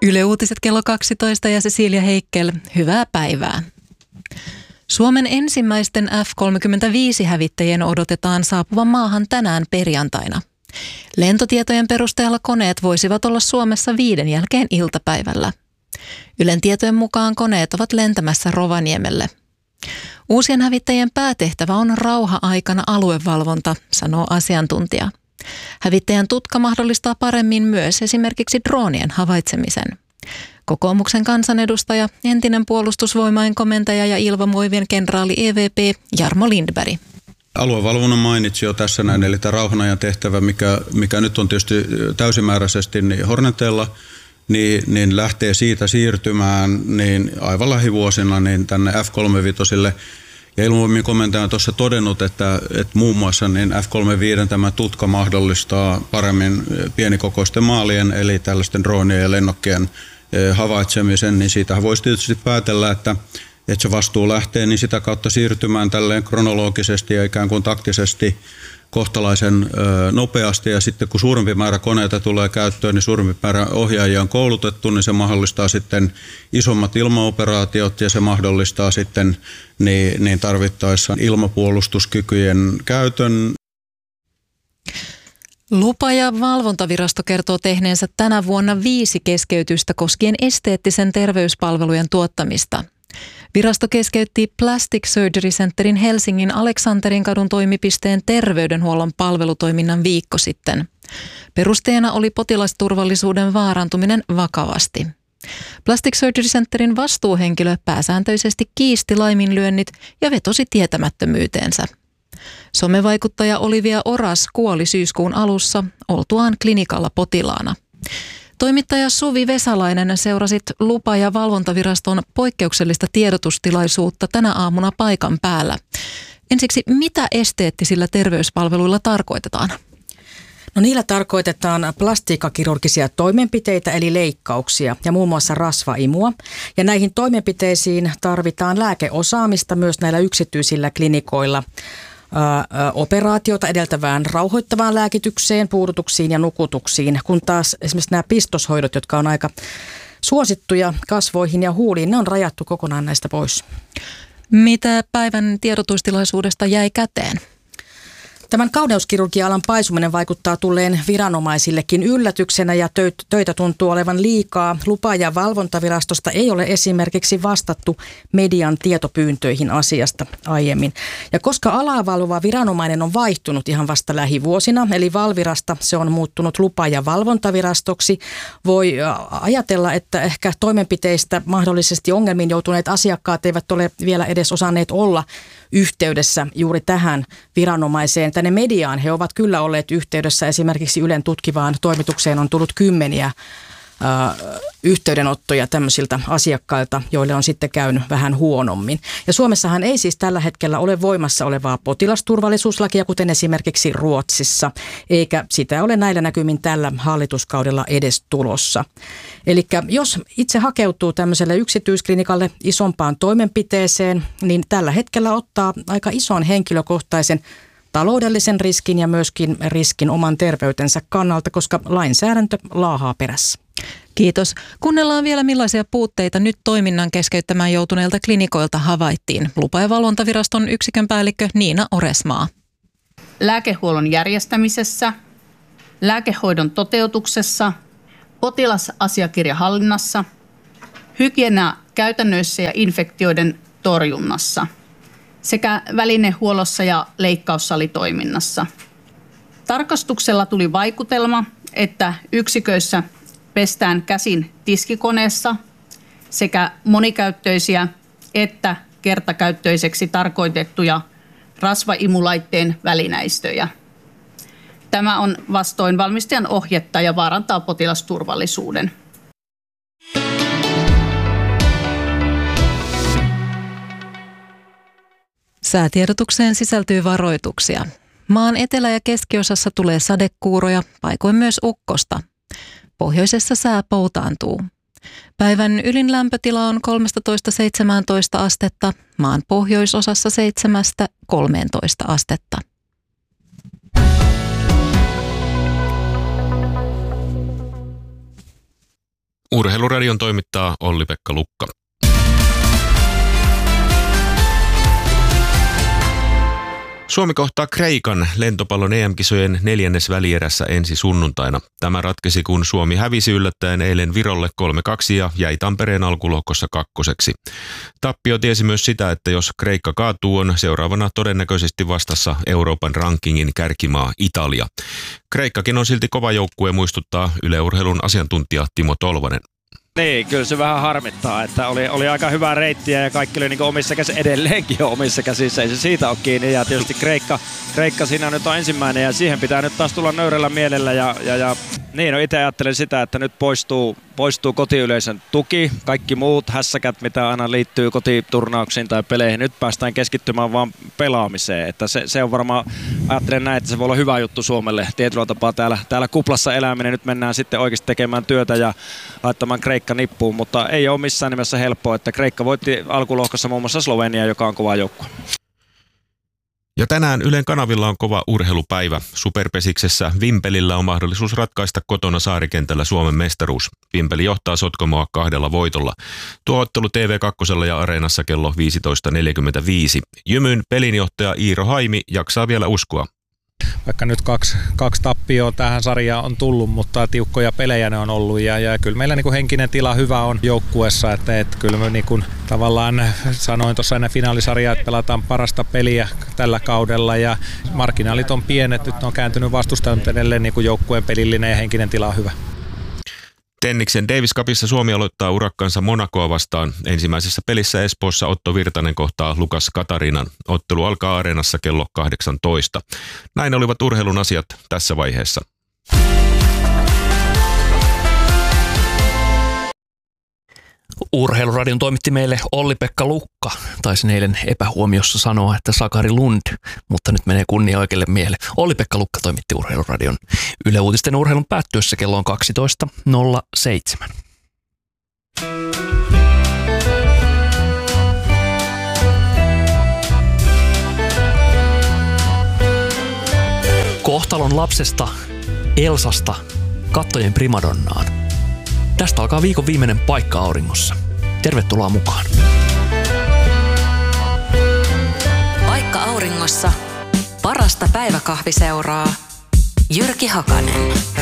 Yle Uutiset kello 12 ja Cecilia Heikkel, hyvää päivää. Suomen ensimmäisten F-35-hävittäjien odotetaan saapuvan maahan tänään perjantaina. Lentotietojen perusteella koneet voisivat olla Suomessa 5 jälkeen iltapäivällä. Ylen tietojen mukaan koneet ovat lentämässä Rovaniemelle. Uusien hävittäjien päätehtävä on rauha-aikana aluevalvonta, sanoo asiantuntija. Hävittäjän tutka mahdollistaa paremmin myös esimerkiksi droonien havaitsemisen. Kokoomuksen kansanedustaja, entinen puolustusvoimain komentaja ja ilmavoimien kenraali EVP Jarmo Lindberg. Aluevalvonnan mainitsi jo tässä näin, eli tämä rauhanajan tehtävä, mikä nyt on tietysti täysimääräisesti niin Horneteilla, niin lähtee siitä siirtymään niin aivan lähivuosina niin tänne F-35. Ja ilmavoimien komentaja on tuossa todennut, että muun muassa niin F-35 tämä tutka mahdollistaa paremmin pienikokoisten maalien, eli tällaisten droonien ja lennokkien havaitsemisen, niin siitä voisi tietysti päätellä, että se vastuu lähtee niin sitä kautta siirtymään tälleen kronologisesti ja ikään kuin taktisesti kohtalaisen nopeasti, ja sitten kun suurempi määrä koneita tulee käyttöön, niin suurempi määrä ohjaajia on koulutettu, niin se mahdollistaa sitten isommat ilmaoperaatiot ja se mahdollistaa sitten niin tarvittaessa ilmapuolustuskykyjen käytön. Lupa- ja valvontavirasto kertoo tehneensä tänä vuonna 5 keskeytystä koskien esteettisen terveyspalvelujen tuottamista. Virasto keskeytti Plastic Surgery Centerin Helsingin Aleksanterin kadun toimipisteen terveydenhuollon palvelutoiminnan viikko sitten. Perusteena oli potilasturvallisuuden vaarantuminen vakavasti. Plastic Surgery Centerin vastuuhenkilö pääsääntöisesti kiisti laiminlyönnit ja vetosi tietämättömyyteensä. Somevaikuttaja Olivia Oras kuoli syyskuun alussa oltuaan klinikalla potilaana. Toimittaja Suvi Vesalainen seurasit lupa- ja valvontaviraston poikkeuksellista tiedotustilaisuutta tänä aamuna paikan päällä. Ensiksi, mitä esteettisillä terveyspalveluilla tarkoitetaan? No niillä tarkoitetaan plastiikkakirurgisia toimenpiteitä eli leikkauksia ja muun muassa rasvaimua. Ja näihin toimenpiteisiin tarvitaan lääkeosaamista myös näillä yksityisillä klinikoilla. Operaatiota edeltävään rauhoittavaan lääkitykseen, puudutuksiin ja nukutuksiin, kun taas esimerkiksi nämä pistoshoidot, jotka on aika suosittuja kasvoihin ja huuliin, ne on rajattu kokonaan näistä pois. Mitä päivän tiedotustilaisuudesta jäi käteen? Tämän kauneuskirurgia-alan paisuminen vaikuttaa tulleen viranomaisillekin yllätyksenä ja töitä tuntuu olevan liikaa. Lupa- ja valvontavirastosta ei ole esimerkiksi vastattu median tietopyyntöihin asiasta aiemmin. Ja koska alaa valvova viranomainen on vaihtunut ihan vasta lähivuosina, eli Valvirasta se on muuttunut lupa- ja valvontavirastoksi, voi ajatella, että ehkä toimenpiteistä mahdollisesti ongelmiin joutuneet asiakkaat eivät ole vielä edes osanneet olla yhteydessä juuri tähän viranomaiseen. Tänne mediaan he ovat kyllä olleet yhteydessä. Esimerkiksi Ylen tutkivaan toimitukseen on tullut 10 yhteydenottoja tämmöisiltä asiakkailta, joille on sitten käynyt vähän huonommin. Ja Suomessahan ei siis tällä hetkellä ole voimassa olevaa potilasturvallisuuslakia, kuten esimerkiksi Ruotsissa, eikä sitä ole näillä näkymin tällä hallituskaudella edes tulossa. Eli jos itse hakeutuu tämmöiselle yksityisklinikalle isompaan toimenpiteeseen, niin tällä hetkellä ottaa aika ison henkilökohtaisen taloudellisen riskin ja myöskin riskin oman terveytensä kannalta, koska lainsäädäntö laahaa perässä. Kiitos. Kuunnellaan vielä, millaisia puutteita nyt toiminnan keskeyttämään joutuneilta klinikoilta havaittiin. Lupa- ja valvontaviraston yksikön päällikkö Niina Oresmaa. Lääkehuollon järjestämisessä, lääkehoidon toteutuksessa, potilasasiakirjahallinnassa, hygieniakäytännöissä ja infektioiden torjunnassa sekä välinehuollossa ja leikkaussalitoiminnassa. Tarkastuksella tuli vaikutelma, että yksiköissä pestään käsin tiskikoneessa sekä monikäyttöisiä että kertakäyttöiseksi tarkoitettuja rasvaimulaitteen välineistöjä. Tämä on vastoin valmistajan ohjetta ja vaarantaa potilasturvallisuuden. Säätiedotukseen sisältyy varoituksia. Maan etelä- ja keskiosassa tulee sadekuuroja, paikoin myös ukkosta. Pohjoisessa sää poutaantuu. Päivän ylin lämpötila on 13–17 astetta, maan pohjoisosassa 7–13 astetta. Urheiluradion toimittaa Olli-Pekka Lukka. Suomi kohtaa Kreikan lentopallon EM-kisojen 4. välierässä ensi sunnuntaina. Tämä ratkesi, kun Suomi hävisi yllättäen eilen Virolle 3-2 ja jäi Tampereen alkulohkossa 2. Tappio tiesi myös sitä, että jos Kreikka kaatuu, on seuraavana todennäköisesti vastassa Euroopan rankingin kärkimaa Italia. Kreikkakin on silti kova joukkue, muistuttaa Yle Urheilun asiantuntija Timo Tolvanen. Niin, kyllä se vähän harmittaa, että oli aika hyvää reittiä ja kaikki oli niin omissa käsissä, edelleenkin on omissa käsissä, ei se siitä ole kiinni. Ja tietysti Kreikka siinä nyt on ensimmäinen ja siihen pitää nyt taas tulla nöyrällä mielellä ja niin, no itse ajattelen sitä, että nyt poistuu kotiyleisön tuki, kaikki muut hässäkät, mitä aina liittyy kotiturnauksiin tai peleihin, nyt päästään keskittymään vaan pelaamiseen, että se on varmaan, ajattelen näin, että se voi olla hyvä juttu Suomelle tietyllä tapaa täällä kuplassa eläminen, nyt mennään sitten oikeasti tekemään työtä ja laittamaan Kreikka nippuun, mutta ei ole missään nimessä helppoa, että Kreikka voitti alkulohkossa muun muassa Slovenia, joka on kova joukkue. Ja tänään Ylen kanavilla on kova urheilupäivä. Superpesiksessä Vimpelillä on mahdollisuus ratkaista kotona Saarikentällä Suomen mestaruus. Vimpeli johtaa Sotkamoa 2 voitolla. Tuo ottelu TV2 ja Areenassa kello 15.45. Jymyn pelinjohtaja Iiro Haimi jaksaa vielä uskoa. Vaikka nyt kaksi tappioa tähän sarjaan on tullut, mutta tiukkoja pelejä ne on ollut ja kyllä meillä niin kuin henkinen tila hyvä on joukkueessa, että kyllä me niin kuin tavallaan sanoin tuossa ennen finaalisarjaa, että pelataan parasta peliä tällä kaudella ja marginaalit on pienet, nyt on kääntynyt vastustajan edelleen niin kuin joukkueen pelillinen ja henkinen tila on hyvä. Tenniksen Davis Cupissa Suomi aloittaa urakkansa Monacoa vastaan. Ensimmäisessä pelissä Espoossa Otto Virtanen kohtaa Lukas Katarinan. Ottelu alkaa Areenassa kello 18. Näin olivat urheilun asiat tässä vaiheessa. Urheiluradion toimitti meille Olli-Pekka Lukka. Taisin eilen epähuomiossa sanoa, että Sakari Lund, mutta nyt menee kunnia oikealle miehelle. Olli-Pekka Lukka toimitti Urheiluradion Yle Uutisten urheilun päättyessä kello on 12.07. Kohtalon lapsesta Elsasta kattojen primadonnaan. Tästä alkaa viikon viimeinen paikka auringossa. Tervetuloa mukaan. Paikka auringossa. Parasta päiväkahviseuraa. Jyrki Hakanen.